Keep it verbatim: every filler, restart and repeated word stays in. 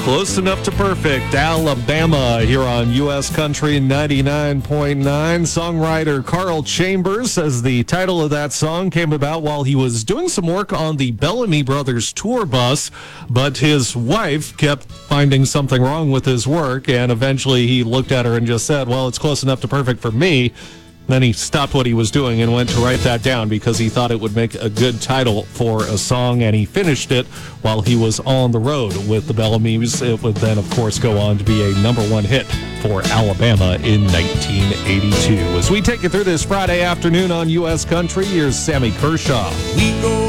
Close enough to perfect, Alabama, here on U S Country ninety-nine point nine. Songwriter Carl Chambers says the title of that song came about while he was doing some work on the Bellamy Brothers tour bus, but his wife kept finding something wrong with his work, and eventually he looked at her and just said, well, it's close enough to perfect for me. Then he stopped what he was doing and went to write that down because he thought it would make a good title for a song, and he finished it while he was on the road with the Bellamy's. It would then, of course, go on to be a number one hit for Alabama in nineteen eighty-two. As we take you through this Friday afternoon on U S Country, here's Sammy Kershaw. We go